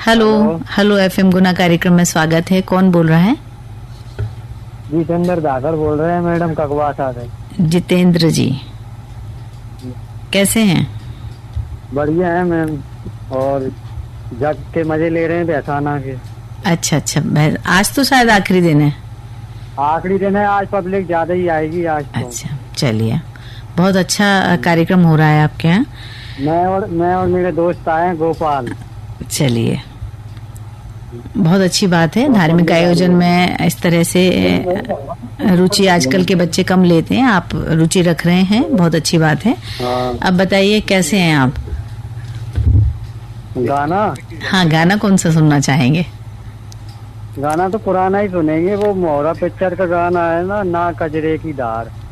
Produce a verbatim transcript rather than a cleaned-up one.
Hello hello FM गुना कार्यक्रम में स्वागत है। कौन बोल रहा है? जितेंद्र दाकर बोल रहे हैं मैडम, ककवासा से। जितेंद्र जी कैसे हैं? बढ़िया है मैम, और जग के मजे ले रहे हैं बेसाना के। अच्छा अच्छा, आज तो शायद आखिरी दिन है। आखिरी दिन है आज, पब्लिक ज्यादा ही आएगी आज तो। अच्छा चलिए, बहुत अच्छा कार्यक्रम हो रहा है आपके यहाँ। मैं और मैं और मेरे दोस्त आए हैं गोपाल। चलिए, बहुत अच्छी बात है। धार्मिक आयोजन में इस तरह से रुचि आजकल के बच्चे कम लेते हैं, आप रुचि रख रहे हैं, बहुत अच्छी बात है। अब बताइए कैसे हैं आप? गाना? हाँ, गाना कौन सा सुनना चाहेंगे? गाना तो पुराना ही सुनेंगे, वो मोहरा पिक्चर का गाना है ना, ना कजरे की धार।